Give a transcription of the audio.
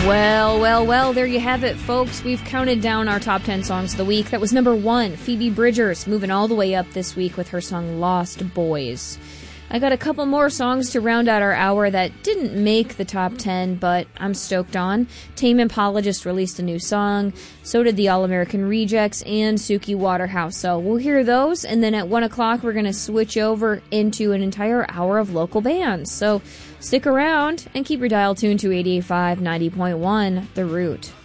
Well, there you have it, folks. We've counted down our top 10 songs of the week. That was number 1, Phoebe Bridgers, moving all the way up this week with her song Lost Boys. I got a couple more songs to round out our hour that didn't make the top 10, but I'm stoked on. Tame Impala just released a new song, so did the All-American Rejects and Suki Waterhouse. So we'll hear those, and then at 1 o'clock we're going to switch over into an entire hour of local bands. So stick around and keep your dial tuned to 88.5, 90.1, The Root.